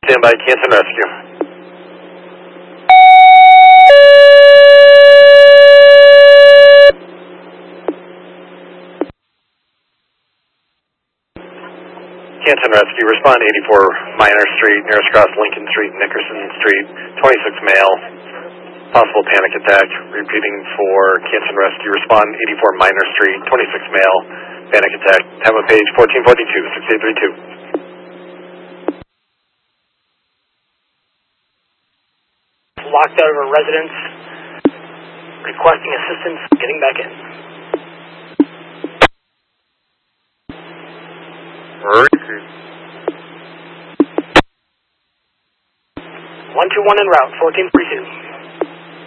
Stand by, Canton Rescue. Canton Rescue, respond 84 Minor Street, nearest cross Lincoln Street, Nickerson Street, 26 male, possible panic attack. Repeating for Canton Rescue, respond 84 Minor Street, 26 male, panic attack. Time of page 1442, 6832. Locked out of a residence, requesting assistance getting back in. Repeat. 121 en route, 1432.